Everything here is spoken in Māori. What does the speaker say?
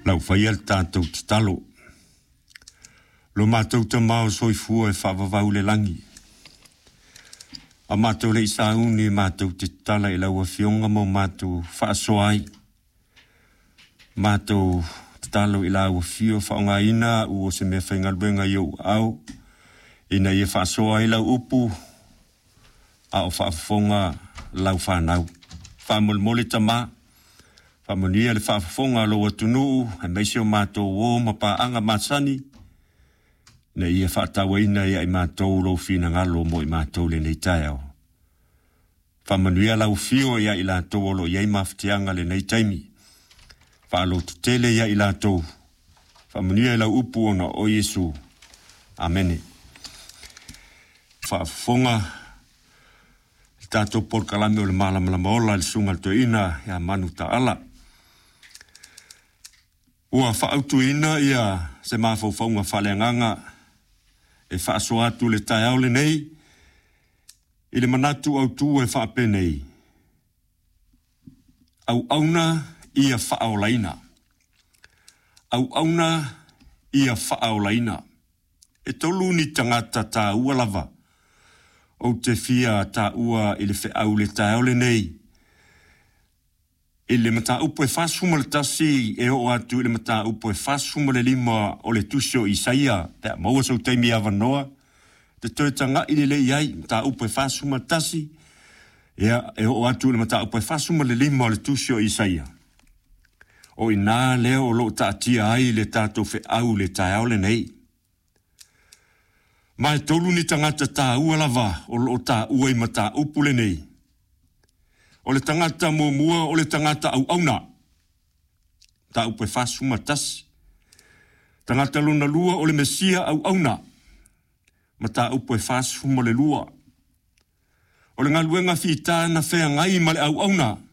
Lau whai al tātou te talo. Lo mātou te mao soifua e whaavavau le langi. A mātou le isa uni mātou te tala i lau a fionga mo mātou whaasoai. Mātou te talo i lau a fio whaonga ina ua se mea whaingaluenga iau au. Ina i e whaasoai lau upu a o whaafonga lau whanau. Whaamolmole ta maa. Whamonia le whaafonga lo atunu, he meisio mātou o mapaanga māsani, na ia whaatawa ina ia i mātou lo whina ngalo mo i mātou le nei tai au. Whamonia lau fio ia i lātou lo iei mawhtianga le nei taimi. Whaalo tutele ia i lātou. Whamonia lau upu ona o Yesu. Amene. Whaafonga tātou porkalame o le malamalama ola le sungal to ina ia manu ta ala. Ua whaautu ina ia se mawhauwhaunga whaleanganga e whaasoatu le tai au le nei i le manatu au tū e whaape nei. Au auna ia whaaolaina. Au auna ia whaaolaina. E tolu ni tangata tā ua lava o te fia tā ua i le whiau le tai au le nei. I le mata upo e whasuma le tasi e o atu i le mata upo e whasuma le lima o le tusio Isaia, te maua sau teimi awanoa, te tōtanga i le iai, mata upo e whasuma le tasi, e o atu i le mata upo e whasuma le lima o le tusio Isaia. O i nā leo o lo tātia ai le tātou whiau le tai au le nei. Mai tolu ni tangata tā ua lava o lo tā ua i mata upo le nei. O le tangata mua o le tangata au auna. Ta upe whasuma tasi. Tangata luna lua o le mesia au auna. Ma ta upe whasuma le lua. O le ngaluenga whita na whea ngai ma le au auna.